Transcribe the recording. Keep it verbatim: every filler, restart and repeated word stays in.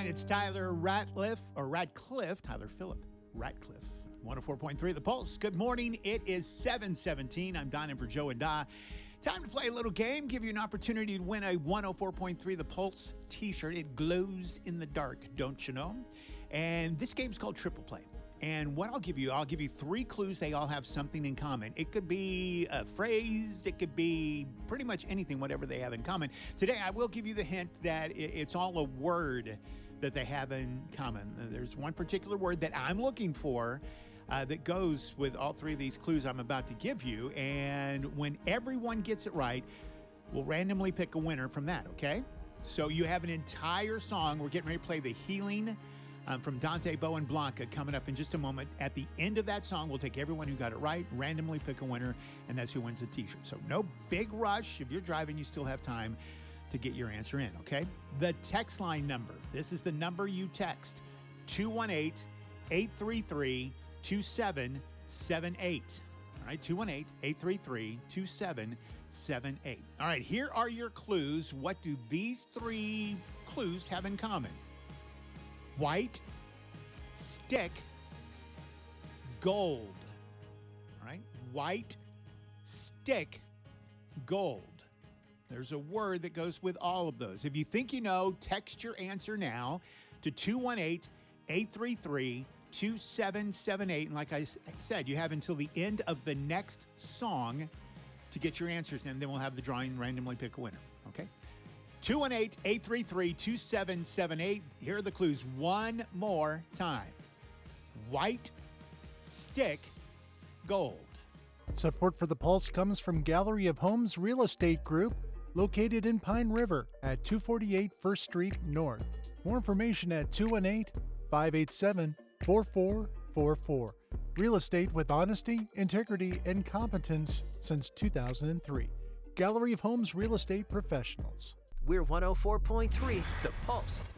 nine. It's Tyler Ratliff, or Radcliffe, Tyler Phillip Ratcliffe. one oh four point three The Pulse. Good morning. It is seven seventeen. I'm Don in for Joe and Da. Time to play a little game, give you an opportunity to win a one oh four point three The Pulse t-shirt. It glows in the dark, don't you know? And this game's called Triple Play. And what I'll give you, I'll give you three clues. They all have something in common. It could be a phrase. It could be pretty much anything, whatever they have in common. Today, I will give you the hint that it's all a word that they have in common. There's one particular word that I'm looking for uh, that goes with all three of these clues I'm about to give you. And when everyone gets it right, we'll randomly pick a winner from that, okay? So you have an entire song. We're getting ready to play The Healing Um, from Dante Bowen Blanca coming up in just a moment. At the end of that song, we'll take everyone who got it right, randomly pick a winner, and that's who wins the t-shirt. So no big rush. If you're driving, you still have time to get your answer in, okay? The text line number. This is the number you text. two one eight, eight three three, two seven seven eight. All right, two one eight, eight three three, two seven seven eight. All right, here are your clues. What do these three clues have in common? White, stick, gold. All right, white, stick, gold. There's a word that goes with all of those. If you think you know, text your answer now to two one eight, eight three three, two seven seven eight. And like I said, you have until the end of the next song to get your answers in. Then we'll have the drawing, randomly pick a winner, okay? two one eight, eight three three, two seven seven eight. Here are the clues one more time. White, stick, gold. Support for The Pulse comes from Gallery of Homes Real Estate Group, located in Pine River at two forty-eight First Street North. More information at two one eight, five eight seven, four four four four. Real estate with honesty, integrity, and competence since two thousand three. Gallery of Homes Real Estate Professionals. We're one oh four point three The Pulse.